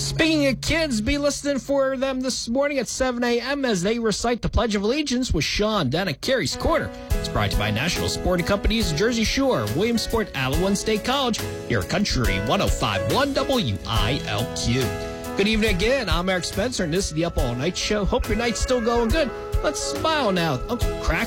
Speaking of kids, be listening for them this morning at 7 a.m. as they recite the Pledge of Allegiance with Sean down at Carey's Corner. It's brought to you by National Sporting Companies, Jersey Shore, Williamsport, Allen State College, your country 105.1 WILQ. Good evening again. I'm Eric Spencer, and this is the Up All Night Show. Hope your night's still going good. Let's smile now. Uncle Crack